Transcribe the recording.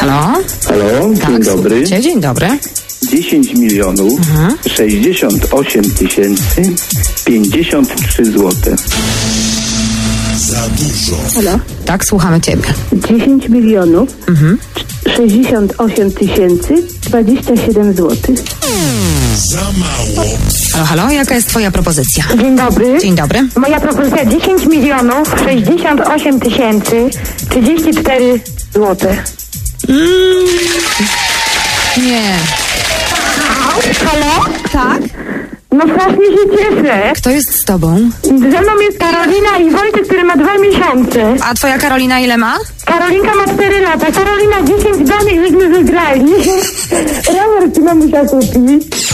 Halo? Halo, Tak, dzień dobry. słuchajcie, dzień dobry. 10 milionów 68 tysięcy 53 złote. Za dużo. Halo? Tak, słuchamy ciebie. 10 milionów 68 tysięcy 27 zł. Za mało. Halo, halo, jaka jest twoja propozycja? Dzień dobry. Dzień dobry. Moja propozycja 10 milionów 68 tysięcy 34 zł. Nie. Halo? Tak? No strasznie się cieszę. Kto jest z tobą? Ze mną jest Karolina i Wojtek, który ma 2 miesiące. A twoja Karolina ile ma? Karolinka ma 4 lata. Karolina 10 danych, żeśmy wygrali. Rower ci mamusia kupi.